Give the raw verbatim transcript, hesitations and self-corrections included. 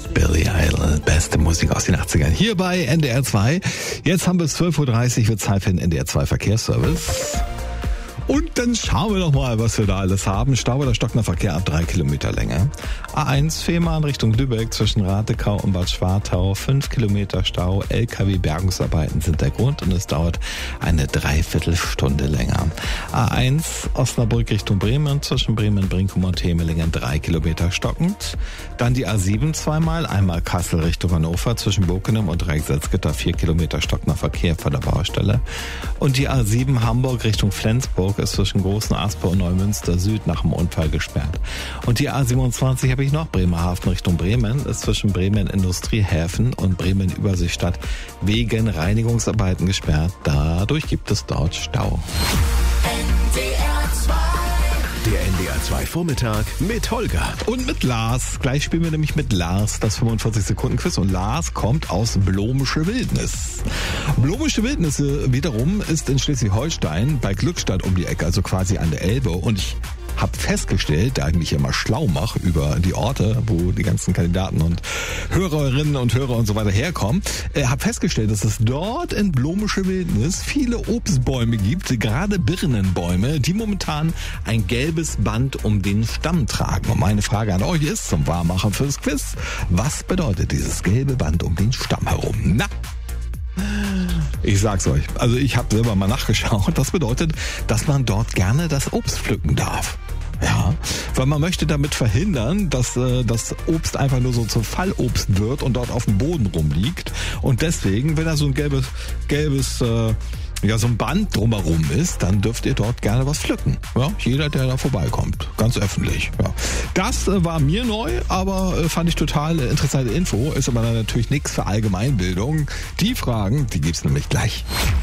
Billy Idol, beste Musik aus den achtzigern. Hier bei N D R zwei. Jetzt haben wir es zwölf Uhr dreißig, wird Zeit für den N D R zwei Verkehrsservice. Und dann schauen wir doch mal, was wir da alles haben. Stau oder stockender Verkehr ab drei Kilometer Länge. A eins Fehmarn Richtung Lübeck zwischen Ratekau und Bad Schwartau. fünf Kilometer Stau. L K W-Bergungsarbeiten sind der Grund und es dauert eine Dreiviertelstunde länger. A eins Osnabrück Richtung Bremen zwischen Bremen, Brinkum und Temelingen drei Kilometer stockend. Dann die A sieben zweimal. Einmal Kassel Richtung Hannover zwischen Bokenum und Reichsalzgitter vier Kilometer stockender Verkehr vor der Baustelle. Und die A sieben Hamburg Richtung Flensburg ist zwischen Großen Asper und Neumünster Süd nach dem Unfall gesperrt. Und die A siebenundzwanzig habe ich noch, Bremerhaven Richtung Bremen, ist zwischen Bremen Industriehäfen und Bremen Überseestadt wegen Reinigungsarbeiten gesperrt. Dadurch gibt es dort Stau. Der N D R zwei Vormittag mit Holger. Und mit Lars. Gleich spielen wir nämlich mit Lars das fünfundvierzig Sekunden Quiz. Und Lars kommt aus Blomische Wildnis. Blomische Wildnis wiederum ist in Schleswig-Holstein bei Glückstadt um die Ecke, also quasi an der Elbe. Und ich habe festgestellt, da ich mich immer schlau mache über die Orte, wo die ganzen Kandidaten und Hörerinnen und Hörer und so weiter herkommen, äh, habe festgestellt, dass es dort in Blomische Wildnis viele Obstbäume gibt, gerade Birnenbäume, die momentan ein gelbes Band um den Stamm tragen. Und meine Frage an euch ist, zum Warmmachen fürs Quiz, was bedeutet dieses gelbe Band um den Stamm herum? Na? Ich sag's euch, also ich habe selber mal nachgeschaut, das bedeutet, dass man dort gerne das Obst pflücken darf. Ja, weil man möchte damit verhindern, dass äh, das Obst einfach nur so zum Fallobst wird und dort auf dem Boden rumliegt. Und deswegen, wenn da so ein gelbes, gelbes, äh, ja so ein Band drumherum ist, dann dürft ihr dort gerne was pflücken. Ja, jeder, der da vorbeikommt, ganz öffentlich. Ja. Das äh, war mir neu, aber äh, fand ich total äh, interessante Info. Ist aber dann natürlich nichts für Allgemeinbildung. Die Fragen, die gibt's nämlich gleich.